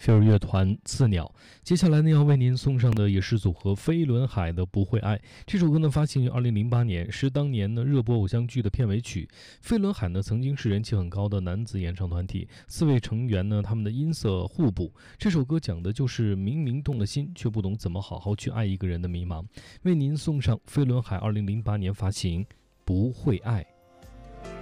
飞儿乐团刺鸟。接下来呢，要为您送上的也是组合飞轮海的《不会爱》。这首歌呢，发行于2008年，是当年呢热播偶像剧的片尾曲。飞轮海呢，曾经是人气很高的男子演唱团体，4位成员呢，他们的音色互补。这首歌讲的就是明明动了心，却不懂怎么好好去爱一个人的迷茫。为您送上飞轮海2008年发行《不会爱》。